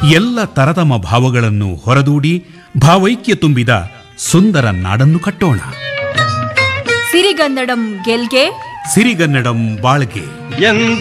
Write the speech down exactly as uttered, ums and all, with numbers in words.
ಎಲ್ಲ ತರತಮ ಭಾವಗಳನ್ನು ಹೊರದೂಡಿ ಭಾವೈಕ್ಯ ತುಂಬಿದ ಸುಂದರ ನಾಡನ್ನು ಕಟ್ಟೋಣ. ಸಿರಿಗನ್ನಡಂ ಗೆಲ್ಗೆ, ಸಿರಿಗನ್ನಡಂ ಬಾಳ್ಗೆ.